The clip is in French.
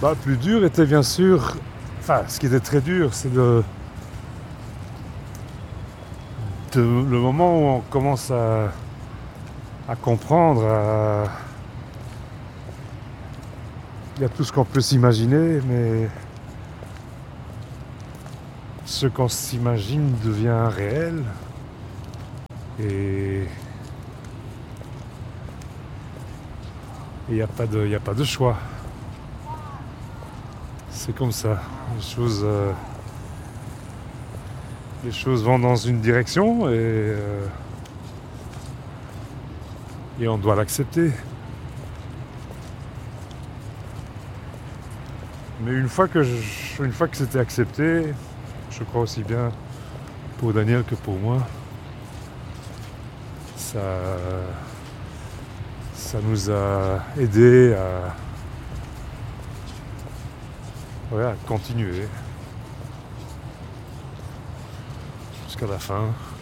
Plus dur était bien sûr, enfin ce qui était très dur, c'est le moment où on commence à comprendre, il y a tout ce qu'on peut s'imaginer, mais ce qu'on s'imagine devient réel. Et il n'y a pas de choix. C'est comme ça. Les choses vont dans une direction et on doit l'accepter. Mais une fois que c'était accepté, je crois aussi bien pour Daniel que pour moi, ça nous a aidés à continuer jusqu'à la fin.